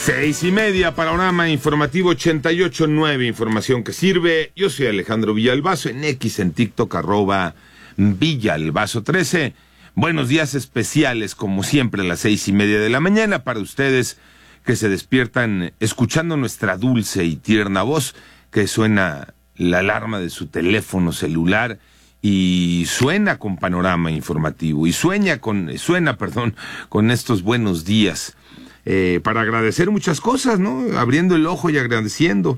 6:30, Panorama Informativo 88.9, información que sirve. Yo soy Alejandro Villalbazo, en X, en TikTok, @Villalbazo13. Buenos días especiales, como siempre, a las 6:30 de la mañana, para ustedes que se despiertan escuchando nuestra dulce y tierna voz, que suena la alarma de su teléfono celular y suena con Panorama Informativo, y suena con estos buenos días. Para agradecer muchas cosas, ¿no? Abriendo el ojo y agradeciendo.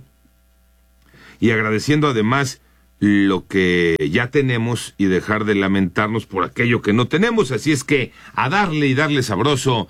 Y agradeciendo además lo que ya tenemos y dejar de lamentarnos por aquello que no tenemos. Así es que a darle y darle sabroso.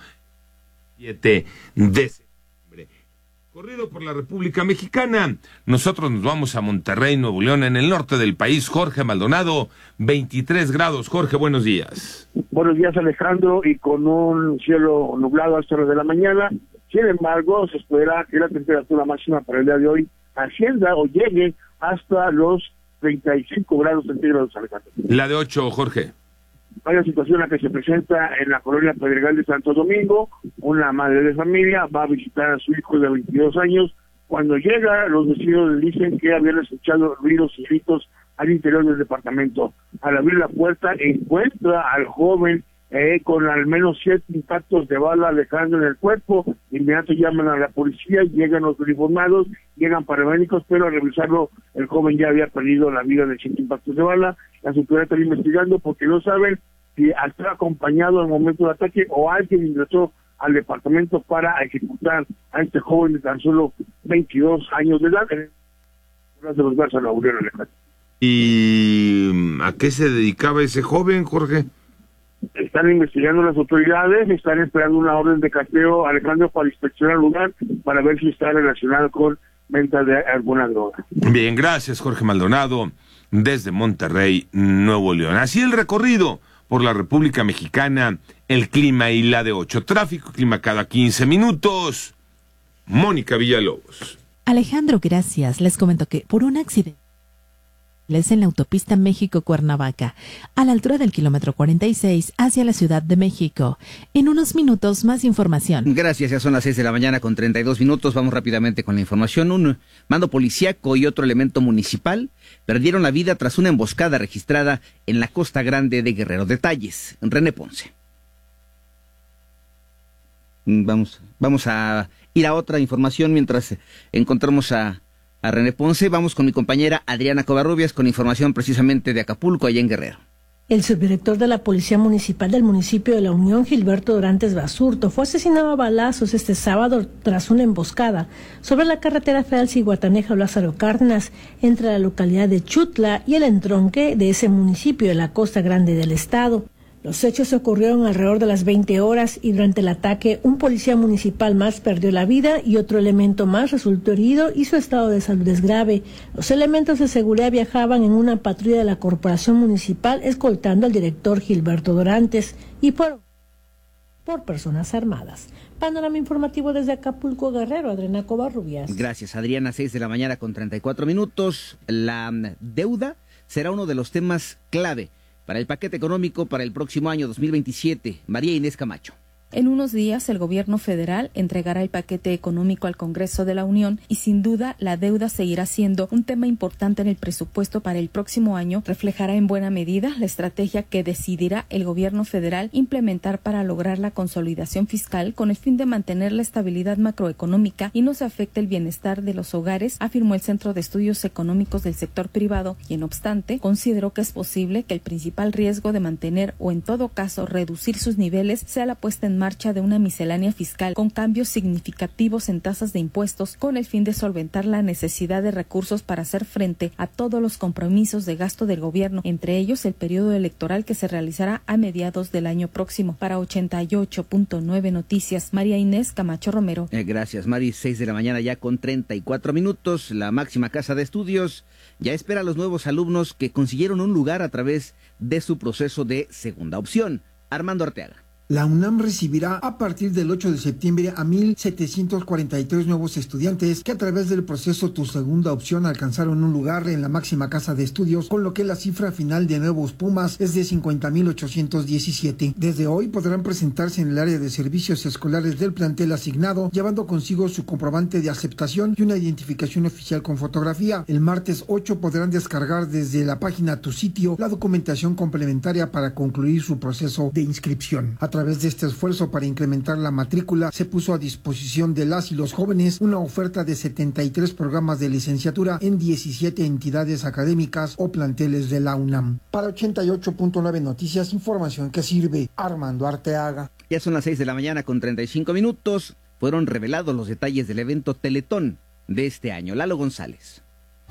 7 de septiembre. Corrido por la República Mexicana. Nosotros nos vamos a Monterrey, Nuevo León, en el norte del país. Jorge Maldonado, 23 grados. Jorge, buenos días. Buenos días, Alejandro, y con un cielo nublado a estas horas de la mañana. Sin embargo, se espera que la temperatura máxima para el día de hoy ascienda o llegue hasta los 35 grados centígrados, Alejandro. La de 8, Jorge. Hay una situación que se presenta en la colonia Pedregal de Santo Domingo. Una madre de familia va a visitar a su hijo de 22 años. Cuando llega, los vecinos le dicen que habían escuchado ruidos y gritos al interior del departamento. Al abrir la puerta, encuentra al joven con al menos 7 impactos de bala dejando en el cuerpo. Inmediato llaman a la policía, llegan los uniformados, llegan paramédicos, pero al revisarlo, el joven ya había perdido la vida de 7 impactos de bala. Las autoridades están investigando porque no saben si estaba acompañado al momento del ataque o alguien ingresó al departamento para ejecutar a este joven de tan solo 22 años de edad. De los Garza Laurel, Alejandro. ¿Y a qué se dedicaba ese joven, Jorge? Están investigando las autoridades, están esperando una orden de cateo, Alejandro, para inspeccionar el lugar, para ver si está relacionado con venta de alguna droga. Bien, gracias, Jorge Maldonado, desde Monterrey, Nuevo León. Así el recorrido por la República Mexicana, el clima y la de 8. Tráfico, clima cada 15 minutos. Mónica Villalobos. Alejandro, gracias. Les comento que por un accidente en la autopista México-Cuernavaca, a la altura del kilómetro 46 hacia la Ciudad de México. En unos minutos, más información. Gracias, ya son las 6 de la mañana con 32 minutos. Vamos rápidamente con la información. Un mando policíaco y otro elemento municipal perdieron la vida tras una emboscada registrada en la Costa Grande de Guerrero. Detalles, René Ponce. Vamos a ir a otra información mientras encontramos a René Ponce. Vamos con mi compañera Adriana Covarrubias con información precisamente de Acapulco, allá en Guerrero. El subdirector de la Policía Municipal del municipio de La Unión, Gilberto Dorantes Basurto, fue asesinado a balazos este sábado tras una emboscada sobre la carretera federal Zihuatanejo-Lázaro Cárdenas, entre la localidad de Chutla y el entronque de ese municipio de la Costa Grande del estado. Los hechos ocurrieron alrededor de las 20 horas y durante el ataque un policía municipal más perdió la vida y otro elemento más resultó herido y su estado de salud es grave. Los elementos de seguridad viajaban en una patrulla de la Corporación Municipal escoltando al director Gilberto Dorantes y por personas armadas. Panorama informativo desde Acapulco, Guerrero, Adriana Covarrubias. Gracias, Adriana. 6 de la mañana con 34 minutos. La deuda será uno de los temas clave para el paquete económico para el próximo año 2027. María Inés Camacho. En unos días, el gobierno federal entregará el paquete económico al Congreso de la Unión y sin duda la deuda seguirá siendo un tema importante en el presupuesto para el próximo año. Reflejará en buena medida la estrategia que decidirá el gobierno federal implementar para lograr la consolidación fiscal con el fin de mantener la estabilidad macroeconómica y no se afecte el bienestar de los hogares, afirmó el Centro de Estudios Económicos del Sector Privado, y no obstante, consideró que es posible que el principal riesgo de mantener o en todo caso reducir sus niveles sea la puesta en marcha de una miscelánea fiscal con cambios significativos en tasas de impuestos con el fin de solventar la necesidad de recursos para hacer frente a todos los compromisos de gasto del gobierno, entre ellos el periodo electoral que se realizará a mediados del año próximo. Para 88.9 Noticias, María Inés Camacho Romero. Gracias, Mari. 6 de la mañana ya con 34 minutos. La máxima casa de estudios ya espera a los nuevos alumnos que consiguieron un lugar a través de su proceso de segunda opción. Armando Arteaga. La UNAM recibirá a partir del 8 de septiembre a 1,743 nuevos estudiantes que a través del proceso Tu Segunda Opción alcanzaron un lugar en la máxima casa de estudios, con lo que la cifra final de nuevos Pumas es de 50,817. Desde hoy podrán presentarse en el área de servicios escolares del plantel asignado, llevando consigo su comprobante de aceptación y una identificación oficial con fotografía. El martes 8 podrán descargar desde la página Tu Sitio la documentación complementaria para concluir su proceso de inscripción. A través de este esfuerzo para incrementar la matrícula, se puso a disposición de las y los jóvenes una oferta de 73 programas de licenciatura en 17 entidades académicas o planteles de la UNAM. Para 88.9 Noticias, información que sirve. Armando Arteaga. Ya son las 6 de la mañana con 35 minutos. Fueron revelados los detalles del evento Teletón de este año. Lalo González.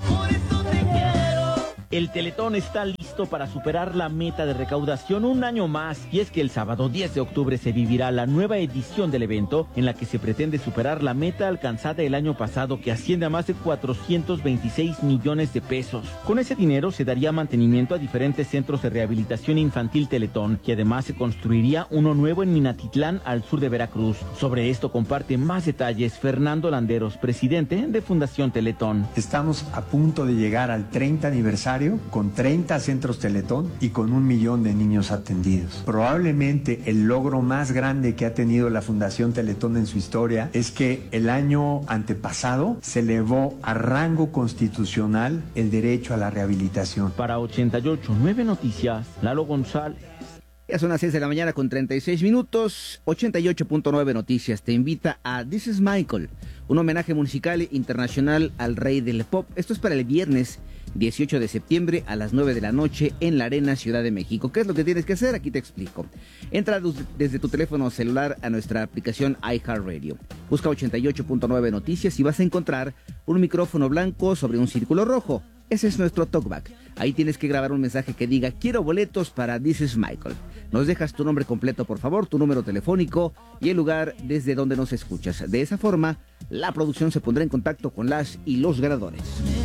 El Teletón está listo para superar la meta de recaudación un año más, y es que el sábado 10 de octubre se vivirá la nueva edición del evento, en la que se pretende superar la meta alcanzada el año pasado, que asciende a más de 426 millones de pesos. Con ese dinero se daría mantenimiento a diferentes centros de rehabilitación infantil Teletón, y además se construiría uno nuevo en Minatitlán, al sur de Veracruz. Sobre esto comparte más detalles Fernando Landeros, presidente de Fundación Teletón. Estamos a punto de llegar al 30 aniversario con 30 centros Teletón y con 1 millón de niños atendidos. Probablemente el logro más grande que ha tenido la Fundación Teletón en su historia es que el año antepasado se elevó a rango constitucional el derecho a la rehabilitación. Para 88.9 Noticias, Lalo González. Ya son las 6 de la mañana con 36 minutos. 88.9 Noticias te invita a This is Michael, un homenaje musical internacional al rey del pop. Esto es para el viernes 18 de septiembre a las 9 de la noche en la Arena Ciudad de México. ¿Qué es lo que tienes que hacer? Aquí te explico. Entra desde tu teléfono celular a nuestra aplicación iHeartRadio. Busca 88.9 Noticias y vas a encontrar un micrófono blanco sobre un círculo rojo. Ese es nuestro talkback. Ahí tienes que grabar un mensaje que diga: quiero boletos para This is Michael. Nos dejas tu nombre completo, por favor, tu número telefónico y el lugar desde donde nos escuchas. De esa forma, la producción se pondrá en contacto con las y los ganadores.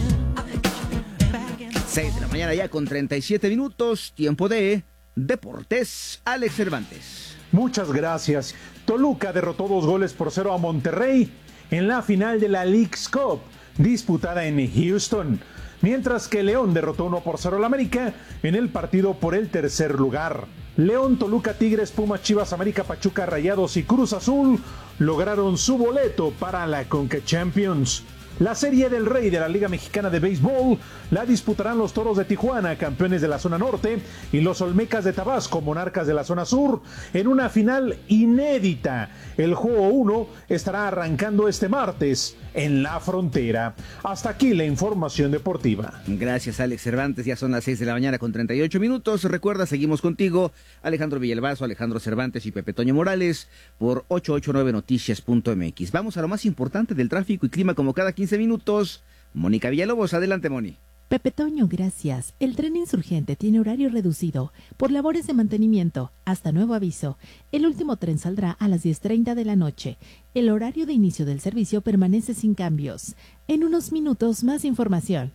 6 de la mañana ya con 37 minutos, tiempo de Deportes. Alex Cervantes. Muchas gracias. Toluca derrotó 2-0 a Monterrey en la final de la Leagues Cup, disputada en Houston, mientras que León derrotó 1-0 al América en el partido por el tercer lugar. León, Toluca, Tigres, Pumas, Chivas, América, Pachuca, Rayados y Cruz Azul lograron su boleto para la Conca Champions. La Serie del Rey de la Liga Mexicana de Béisbol la disputarán los Toros de Tijuana, campeones de la zona norte, y los Olmecas de Tabasco, monarcas de la zona sur, en una final inédita. El juego 1 estará arrancando este martes en la frontera. Hasta aquí la información deportiva. Gracias, Alex Cervantes. Ya son las 6 de la mañana con 38 minutos. Recuerda, seguimos contigo, Alejandro Villalbazo, Alejandro Cervantes y Pepe Toño Morales por 889noticias.mx. Vamos a lo más importante del tráfico y clima como cada 15 minutos. Mónica Villalobos, adelante, Moni. Pepe Toño, gracias. El tren Insurgente tiene horario reducido por labores de mantenimiento. Hasta nuevo aviso. El último tren saldrá a las 10:30 de la noche. El horario de inicio del servicio permanece sin cambios. En unos minutos, más información.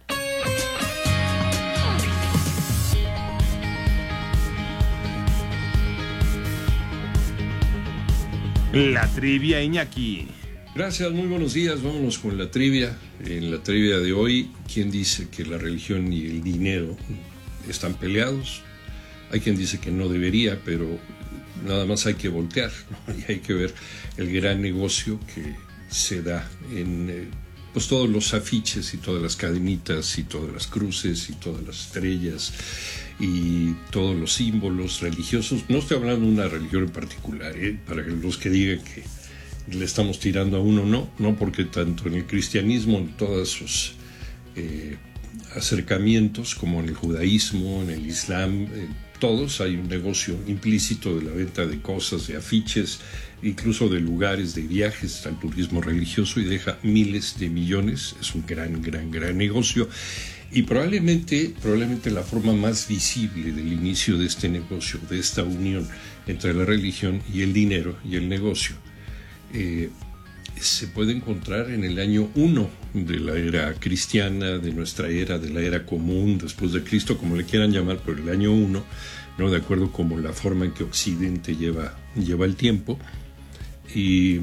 La trivia, Iñaki. Gracias, muy buenos días. Vámonos con la trivia. En la trivia de hoy, ¿quién dice que la religión y el dinero están peleados? Hay quien dice que no debería, pero nada más hay que voltear, ¿no? Y hay que ver el gran negocio que se da en pues todos los afiches y todas las cadenitas y todas las cruces y todas las estrellas y todos los símbolos religiosos. No estoy hablando de una religión en particular, para los que digan que le estamos tirando a uno, no, porque tanto en el cristianismo, en todos sus acercamientos, como en el judaísmo, en el islam, en todos hay un negocio implícito de la venta de cosas, de afiches, incluso de lugares, de viajes al turismo religioso, y deja miles de millones. Es un gran negocio. Y probablemente la forma más visible del inicio de este negocio, de esta unión entre la religión y el dinero y el negocio, se puede encontrar en el año 1 de la era cristiana, de nuestra era, de la era común, después de Cristo, como le quieran llamar, pero el año 1, ¿no? De acuerdo como la forma en que Occidente lleva el tiempo. Y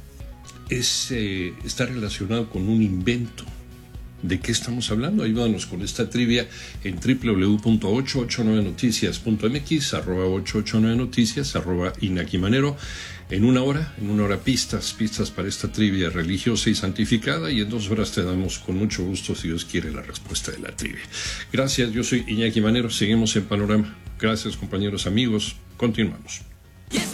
está relacionado con un invento. ¿De qué estamos hablando? Ayúdanos con esta trivia en www.889noticias.mx, @889noticias, @Iñaki-Manero. En una hora pistas para esta trivia religiosa y santificada, y en 2 horas te damos con mucho gusto, si Dios quiere, la respuesta de la trivia. Gracias, yo soy Iñaki Manero, seguimos en Panorama. Gracias, compañeros, amigos, continuamos.